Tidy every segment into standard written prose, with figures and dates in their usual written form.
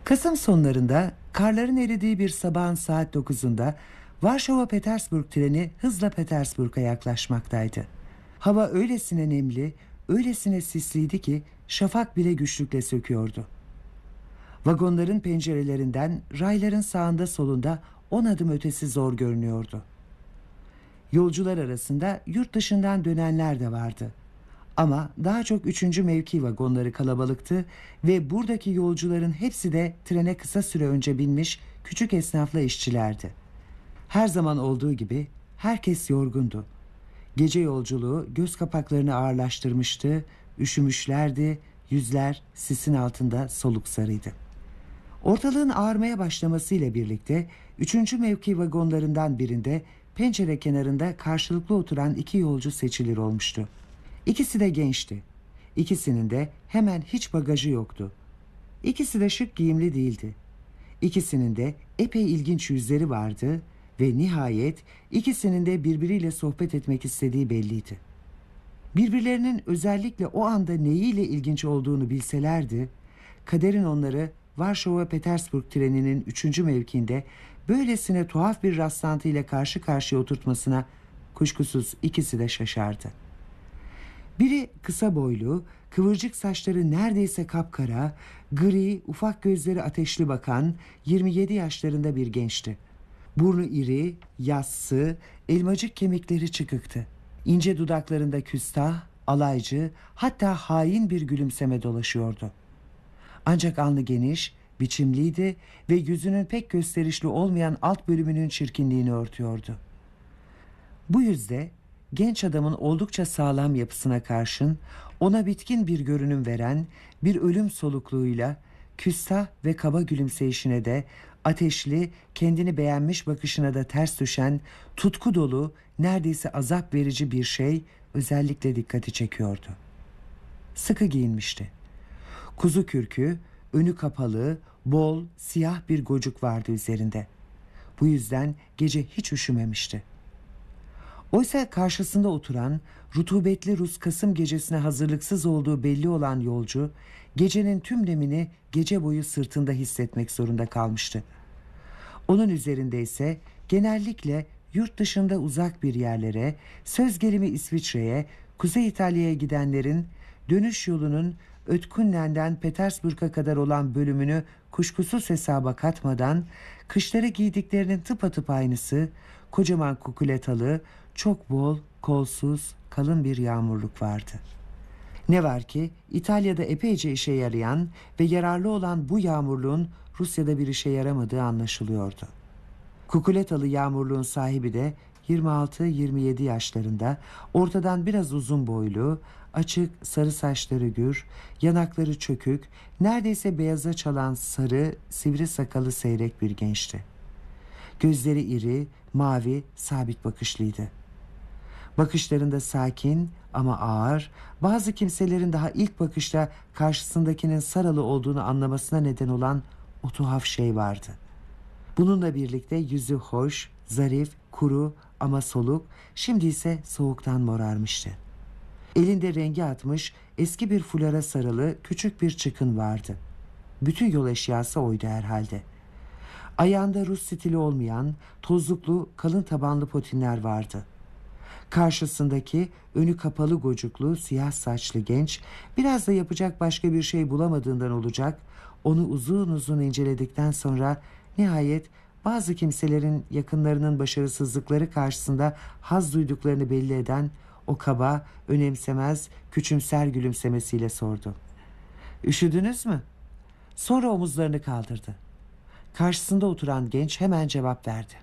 Kasım sonlarında karların eridiği bir sabahın saat 9'unda Varşova-Petersburg treni hızla Petersburg'a yaklaşmaktaydı. Hava öylesine nemli, öylesine sisliydi ki şafak bile güçlükle söküyordu. Vagonların pencerelerinden rayların sağında solunda 10 adım ötesi zor görünüyordu. Yolcular arasında yurt dışından dönenler de vardı. Ama daha çok 3. mevki vagonları kalabalıktı ve buradaki yolcuların hepsi de trene kısa süre önce binmiş küçük esnafla işçilerdi. Her zaman olduğu gibi herkes yorgundu. Gece yolculuğu göz kapaklarını ağırlaştırmıştı, üşümüşlerdi, yüzler sisin altında soluk sarıydı. Ortalığın ağarmaya başlamasıyla birlikte 3. mevki vagonlarından birinde pencere kenarında karşılıklı oturan 2 yolcu seçilir olmuştu. İkisi de gençti. İkisinin de hemen hiç bagajı yoktu. İkisi de şık giyimli değildi. İkisinin de epey ilginç yüzleri vardı ve nihayet ikisinin de birbiriyle sohbet etmek istediği belliydi. Birbirlerinin özellikle o anda neyiyle ilginç olduğunu bilselerdi, kaderin onları Varşova-Petersburg treninin 3. mevkiinde böylesine tuhaf bir rastlantıyla karşı karşıya oturtmasına kuşkusuz ikisi de şaşardı. Biri kısa boylu, kıvırcık saçları neredeyse kapkara, gri, ufak gözleri ateşli bakan 27 yaşlarında bir gençti. Burnu iri, yassı, elmacık kemikleri çıkıktı. İnce dudaklarında küstah, alaycı, hatta hain bir gülümseme dolaşıyordu. Ancak alnı geniş, biçimliydi ve yüzünün pek gösterişli olmayan alt bölümünün çirkinliğini örtüyordu. Bu yüzde genç adamın oldukça sağlam yapısına karşın ona bitkin bir görünüm veren bir ölüm solukluğuyla küstah ve kaba gülümseyişine de ateşli, kendini beğenmiş bakışına da ters düşen tutku dolu, neredeyse azap verici bir şey özellikle dikkati çekiyordu. Sıkı giyinmişti. Kuzu kürkü, önü kapalı, bol, siyah bir gocuk vardı üzerinde. Bu yüzden gece hiç üşümemişti. Oysa karşısında oturan, rutubetli Rus Kasım gecesine hazırlıksız olduğu belli olan yolcu, gecenin tüm nemini gece boyu sırtında hissetmek zorunda kalmıştı. Onun üzerinde ise genellikle yurt dışında uzak bir yerlere, söz gelimi İsviçre'ye, Kuzey İtalya'ya gidenlerin dönüş yolunun Ötkunnen'den Petersburg'a kadar olan bölümünü kuşkusuz hesaba katmadan, kışları giydiklerinin tıpatıp aynısı, kocaman kukuletalı, çok bol, kolsuz, kalın bir yağmurluk vardı. Ne var ki İtalya'da epeyce işe yarayan ve yararlı olan bu yağmurluğun Rusya'da bir işe yaramadığı anlaşılıyordu. Kukuletalı yağmurluğun sahibi de 26-27 yaşlarında, ortadan biraz uzun boylu, açık sarı saçları gür, yanakları çökük, neredeyse beyaza çalan sarı, sivri sakalı seyrek bir gençti. Gözleri iri, mavi, sabit bakışlıydı. Bakışlarında sakin ama ağır, bazı kimselerin daha ilk bakışta karşısındakinin Saralı olduğunu anlamasına neden olan o tuhaf şey vardı. Bununla birlikte yüzü hoş, zarif, kuru ama soluk, şimdi ise soğuktan morarmıştı. Elinde rengi atmış eski bir fulara sarılı küçük bir çıkın vardı. Bütün yol eşyası oydu herhalde. Ayağında Rus stili olmayan tozluklu kalın tabanlı potinler vardı. Karşısındaki önü kapalı gocuklu siyah saçlı genç biraz da yapacak başka bir şey bulamadığından olacak, onu uzun uzun inceledikten sonra nihayet bazı kimselerin yakınlarının başarısızlıkları karşısında haz duyduklarını belli eden o kaba, önemsemez, küçümser gülümsemesiyle sordu. "Üşüdünüz mü?" Sonra omuzlarını kaldırdı. Karşısında oturan genç hemen cevap verdi.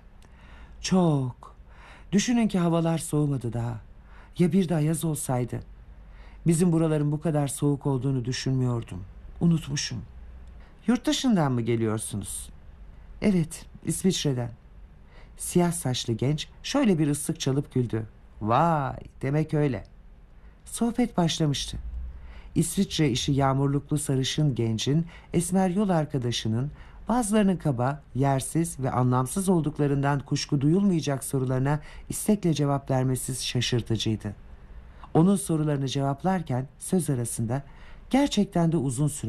"Çok. Düşünün ki havalar soğumadı daha. Ya bir de ayaz olsaydı. Bizim buraların bu kadar soğuk olduğunu düşünmüyordum. Unutmuşum." "Yurt dışından mı geliyorsunuz?" "Evet, İsviçre'den." Siyah saçlı genç şöyle bir ıslık çalıp güldü. "Vay, demek öyle." Sohbet başlamıştı. İsviçre işi yağmurluklu sarışın gencin esmer yol arkadaşının bazılarının kaba, yersiz ve anlamsız olduklarından kuşku duyulmayacak sorularına istekle cevap vermesi şaşırtıcıydı. Onun sorularını cevaplarken söz arasında gerçekten de uzun süre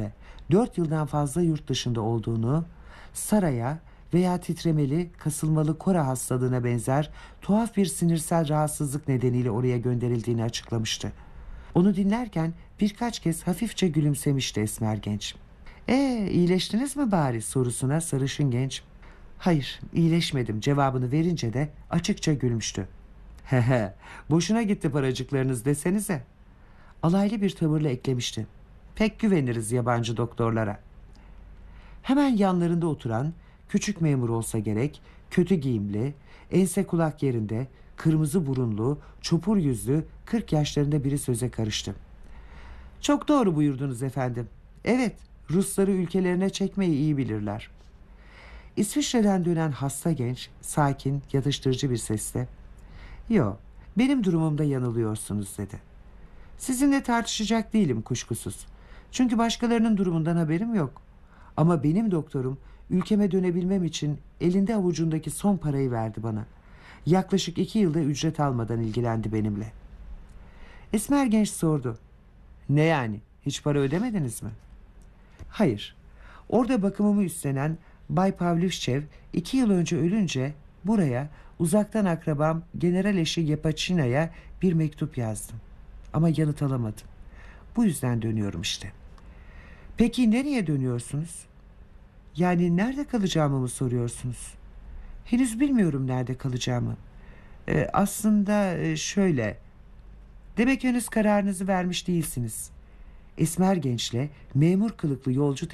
4 yıldan fazla yurt dışında olduğunu, saraya veya titremeli, kasılmalı kora hastalığına benzer tuhaf bir sinirsel rahatsızlık nedeniyle oraya gönderildiğini açıklamıştı. Onu dinlerken birkaç kez hafifçe gülümsemişti esmer genç. İyileştiniz mi bari?" sorusuna sarışın genç, "Hayır, iyileşmedim" cevabını verince de açıkça gülmüştü. "Hehe, boşuna gitti paracıklarınız desenize." Alaylı bir tavırla eklemişti. "Pek güveniriz yabancı doktorlara." Hemen yanlarında oturan, küçük memur olsa gerek, kötü giyimli, ense kulak yerinde, kırmızı burunlu, çopur yüzlü 40 yaşlarında biri söze karıştı. "Çok doğru buyurdunuz efendim. Evet, Rusları ülkelerine çekmeyi iyi bilirler." İsviçre'den dönen hasta genç, sakin, yatıştırıcı bir sesle, "Yo, benim durumumda yanılıyorsunuz" dedi. "Sizinle tartışacak değilim kuşkusuz. Çünkü başkalarının durumundan haberim yok. Ama benim doktorum ülkeme dönebilmem için elinde avucundaki son parayı verdi bana. Yaklaşık 2 yılda ücret almadan ilgilendi benimle." Esmer genç sordu. "Ne yani? Hiç para ödemediniz mi?" "Hayır. Orada bakımımı üstlenen Bay Pavlivşev 2 yıl önce ölünce buraya uzaktan akrabam General eşi Yepaçina'ya bir mektup yazdım. Ama yanıt alamadım. Bu yüzden dönüyorum işte." "Peki nereye dönüyorsunuz?" "Yani nerede kalacağımı mı soruyorsunuz?" "Henüz bilmiyorum nerede kalacağımı. Aslında şöyle... Demek henüz kararınızı vermiş değilsiniz." Esmer gençle memur kılıklı yolcu